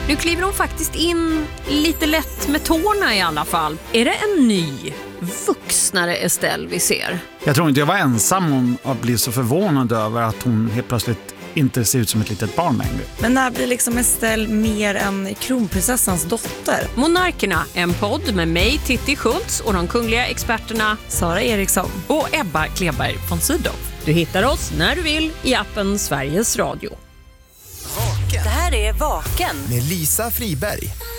Nu kliver hon faktiskt in lite lätt med tårna i alla fall. Är det en ny, vuxnare Estelle vi ser? Jag tror inte jag var ensam om att bli så förvånad över att hon helt plötsligt inte ser ut som ett litet barn längre. Men när blir liksom Estelle mer än kronprinsessans dotter? Monarkerna, en podd med mig, Titti Schultz, och de kungliga experterna Sara Eriksson och Ebba Kleberg von Sydow. Du hittar oss när du vill i appen Sveriges Radio. Det här är Vaken med Lisa Friberg.